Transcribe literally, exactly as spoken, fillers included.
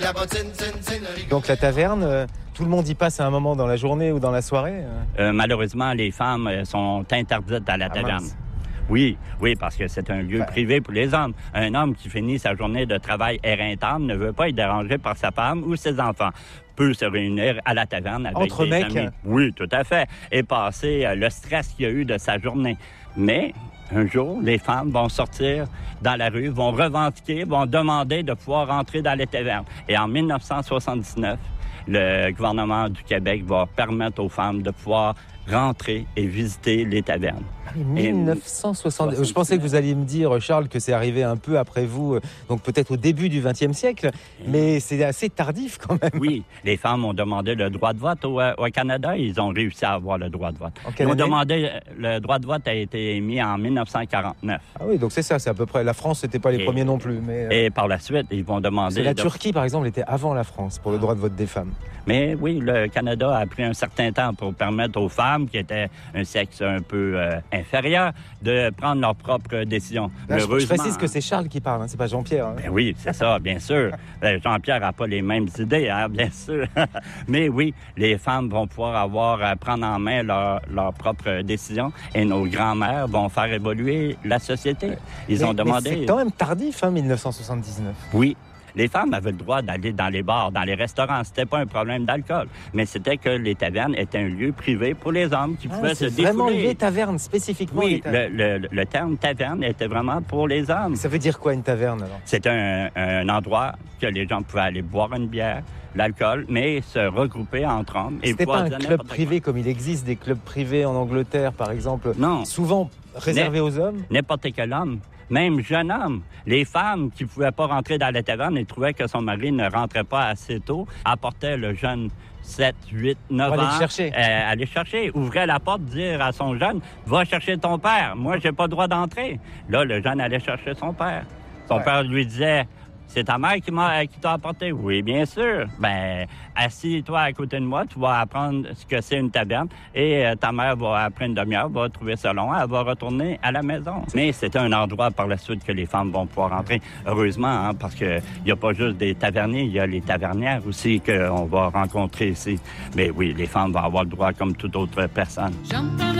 Donc la taverne, euh, tout le monde y passe à un moment dans la journée ou dans la soirée euh... Euh, malheureusement, les femmes euh, sont interdites à la ah, taverne. Mince. Oui, oui, parce que c'est un lieu ouais. privé pour les hommes. Un homme qui finit sa journée de travail éreintable ne veut pas être dérangé par sa femme ou ses enfants. Peut se réunir à la taverne avec Entre des mecs. amis. Oui, tout à fait. Et passer euh, le stress qu'il y a eu de sa journée. Mais un jour, les femmes vont sortir dans la rue, vont revendiquer, vont demander de pouvoir entrer dans les tavernes. Et en dix-neuf cent soixante-dix-neuf, le gouvernement du Québec va permettre aux femmes de pouvoir rentrer et visiter les tavernes. Ah, dix-neuf cent soixante. Je pensais que vous alliez me dire, Charles, que c'est arrivé un peu après vous, donc peut-être au début du vingtième siècle, mais c'est assez tardif quand même. Oui, les femmes ont demandé le droit de vote au, au Canada, ils ont réussi à avoir le droit de vote. Ils ont demandé, le droit de vote a été émis en dix-neuf cent quarante-neuf. Ah oui, donc c'est ça, c'est à peu près. La France, c'était pas les et, premiers non plus. Mais, euh... Et par la suite, ils vont demander... La de... Turquie, par exemple, était avant la France pour le droit de vote des femmes. Mais oui, le Canada a pris un certain temps pour permettre aux femmes qui étaient un sexe un peu euh, inférieur de prendre leurs propres décisions. Là, je, je précise que c'est Charles qui parle, hein, c'est pas Jean-Pierre. Hein. Ben oui, c'est ça, bien sûr. Jean-Pierre n'a pas les mêmes idées, hein, bien sûr. Mais oui, les femmes vont pouvoir avoir à prendre en main leurs leur propres décisions et nos grands-mères vont faire évoluer la société. Ils mais, ont demandé... Mais c'est quand même tardif, hein, dix-neuf cent soixante-dix-neuf. Oui. Les femmes avaient le droit d'aller dans les bars, dans les restaurants. C'était pas un problème d'alcool. Mais c'était que les tavernes étaient un lieu privé pour les hommes qui ah, pouvaient se défouler. C'est vraiment les tavernes, spécifiquement oui, les tavernes. Le, le, le terme taverne était vraiment pour les hommes. Ça veut dire quoi, une taverne, alors? C'est un, un endroit que les gens pouvaient aller boire une bière, l'alcool, mais se regrouper entre hommes. C'était pas un club privé comme il existe des clubs privés en Angleterre, par exemple. Non. Souvent réservés aux hommes. N'importe quel homme. Même jeune homme. Les femmes qui ne pouvaient pas rentrer dans la taverne et trouvaient que son mari ne rentrait pas assez tôt, apportaient le jeune sept, huit, neuf ans. Aller chercher. Euh, aller chercher. Ouvrait la porte, dire à son jeune, va chercher ton père. Moi, j'ai pas le droit d'entrer. Là, le jeune allait chercher son père. Son ouais. père lui disait, c'est ta mère qui, m'a, qui t'a apporté? Oui, bien sûr. Ben, assis-toi à côté de moi, tu vas apprendre ce que c'est une taverne et euh, ta mère va, après une demi-heure, va trouver ça long, elle va retourner à la maison. Mais c'est un endroit par la suite que les femmes vont pouvoir entrer. Heureusement, hein, parce qu'il n'y a pas juste des taverniers, il y a les tavernières aussi qu'on va rencontrer ici. Mais oui, les femmes vont avoir le droit comme toute autre personne. J'entends